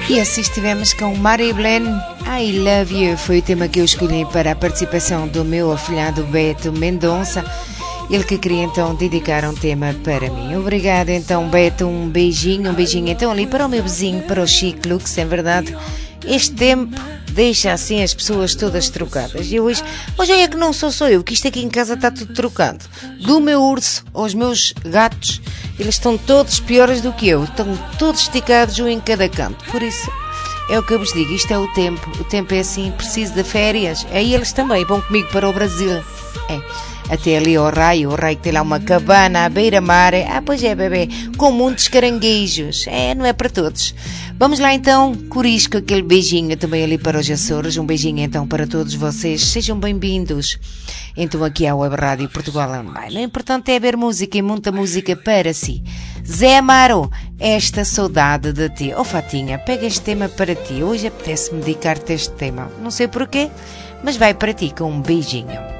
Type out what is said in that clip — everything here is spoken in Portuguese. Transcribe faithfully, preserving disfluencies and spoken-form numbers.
E assim estivemos com Mari Blen, I Love You. Foi o tema que eu escolhi para a participação do meu afilhado Beto Mendonça. Ele que queria então dedicar um tema para mim. Obrigado então, Beto, um beijinho, um beijinho então ali para o meu vizinho, para o Chico Lux, é verdade. Este tempo deixa assim as pessoas todas trocadas. E hoje, hoje é que não sou só eu, que isto aqui em casa está tudo trocado. Do meu urso aos meus gatos, eles estão todos piores do que eu. Estão todos esticados, um em cada canto. Por isso, é o que eu vos digo, isto é o tempo. O tempo é assim, preciso de férias. Aí eles também vão comigo para o Brasil. É. Até ali ao raio, o raio que tem lá uma cabana à beira-mar. Ah, pois é, bebê, com muitos caranguejos. É, não é para todos. Vamos lá então, Corisco, aquele beijinho também ali para os Açores. Um beijinho então para todos vocês. Sejam bem-vindos. Então aqui à Web Rádio Portugal Online. O importante é ver música e muita música para si. Zé Amaro, esta saudade de ti. Oh Fatinha, pega este tema para ti. Hoje apetece-me dedicar-te este tema. Não sei porquê, mas vai para ti com um beijinho.